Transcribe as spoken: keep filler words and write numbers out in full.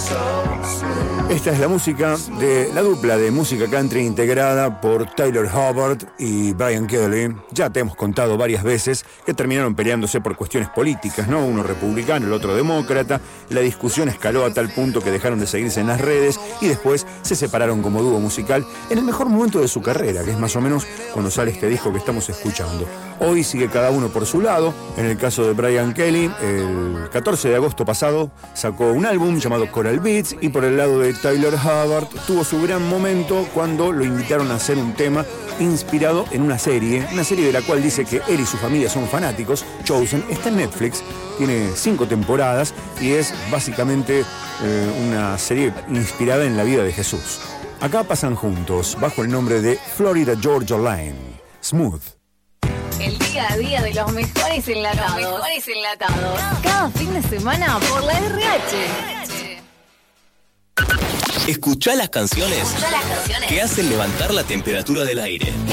Esta es la música de la dupla de música country integrada por Tyler Hubbard y Brian Kelly. Ya te hemos contado varias veces que terminaron peleándose por cuestiones políticas, ¿no? Uno republicano, el otro demócrata. La discusión escaló a tal punto que dejaron de seguirse en las redes y después se separaron como dúo musical en el mejor momento de su carrera, que es más o menos cuando sale este disco que estamos escuchando. Hoy sigue cada uno por su lado. En el caso de Brian Kelly, el catorce de agosto pasado sacó un álbum llamado Coral Beats, y por el lado de Tyler Hubbard tuvo su gran momento cuando lo invitaron a hacer un tema inspirado en una serie, una serie de la cual dice que él y su familia son fanáticos. Chosen está en Netflix, tiene cinco temporadas y es básicamente eh, una serie inspirada en la vida de Jesús. Acá pasan juntos, bajo el nombre de Florida Georgia Line, Smooth. El día a día de los mejores enlatados. Los mejores enlatados. Cada fin de semana por la R H. Escuchá las canciones, Escuchá las canciones que hacen levantar la temperatura del aire.